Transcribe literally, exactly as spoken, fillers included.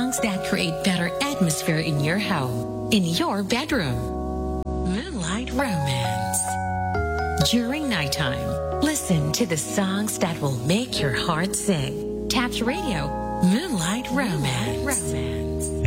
songs that create better atmosphere in your home, in your bedroom. Moonlight Romance. During nighttime, listen to the songs that will make your heart sing. Taps Radio, Moonlight Romance. Romance.